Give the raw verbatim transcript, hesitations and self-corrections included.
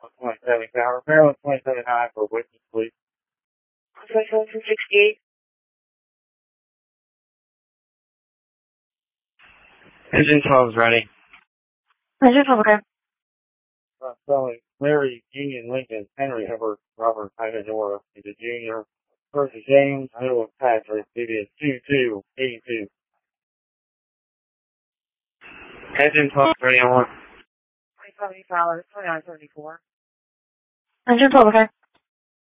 twenty-seven Tower, Maryland twenty-seven nine for witness, please. twenty-seven two sixty-eight. Engine twelve is ready. Engine twelve, okay. Uh, spelling Larry, Union, Lincoln, Henry, Hubbard, Robert, Ivan, Nora, into Junior, versus James, Iowa, Patrick, it is two two eight two. Engine twelve is ready on one. twenty-seven Fowler, twenty-nine seventy-four. Engine twelve, okay.